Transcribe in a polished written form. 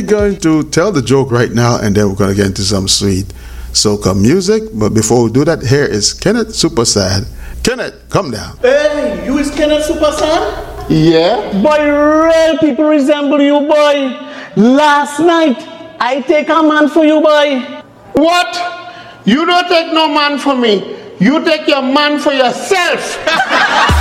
going to tell the joke right now, and then we're going to get into some sweet soca music. But before we do that, here is Kenneth Super Sad. Kenneth, come down. Hey, you is Kenneth Super Sad? Yeah. Boy, real people resemble you, boy. Last night, I take a man for you, boy. What? You don't take no man for me. You take your man for yourself.